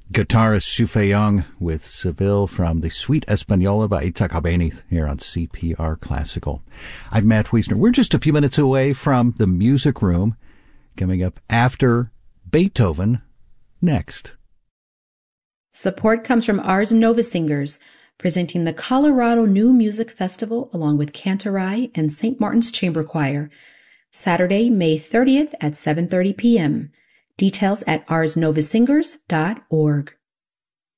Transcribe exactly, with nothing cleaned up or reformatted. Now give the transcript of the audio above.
Guitarist Shufe Young with Seville from the Suite Española by Itzhak Habeniz here on C P R Classical. I'm Matt Wiesner. We're just a few minutes away from the Music Room. Coming up after Beethoven, next. Support comes from Ars Nova Singers, presenting the Colorado New Music Festival along with Cantorai and Saint Martin's Chamber Choir, Saturday, May thirtieth at seven thirty p.m. Details at ars nova singers dot org.